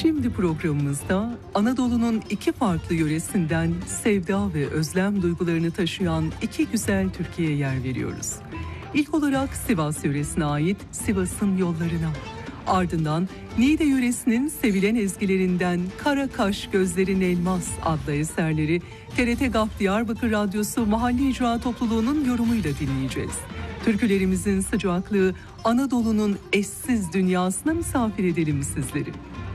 Şimdi programımızda Anadolu'nun iki farklı yöresinden sevda ve özlem duygularını taşıyan iki güzel türküye yer veriyoruz. İlk olarak Sivas yöresine ait Sivas'ın Yollarına. Ardından Niğde yöresinin sevilen ezgilerinden Kara Kaş Gözlerin Elmas adlı eserleri TRT GAP Diyarbakır Radyosu Mahalli İcra Topluluğu'nun yorumuyla dinleyeceğiz. Türkülerimizin sıcaklığı Anadolu'nun eşsiz dünyasına misafir edelim sizleri.